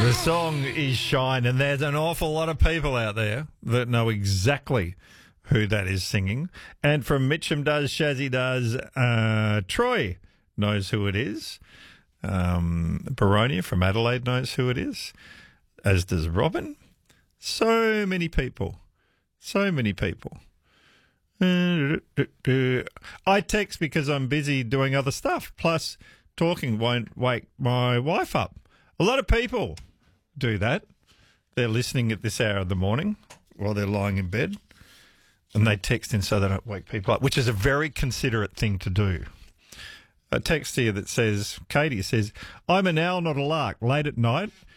The song is Shine, and there's an awful lot of people out there that know exactly who that is singing. And from Mitcham does, Shazzy does, Troy knows who it is. Baronia from Adelaide knows who it is, as does Robin. So many people. So many people. I text because I'm busy doing other stuff. Plus, talking won't wake my wife up. A lot of people do that. They're listening at this hour of the morning while they're lying in bed, and they text in so they don't wake people up, which is a very considerate thing to do. A text here that says, Katie says, I'm an owl, not a lark. Late at night,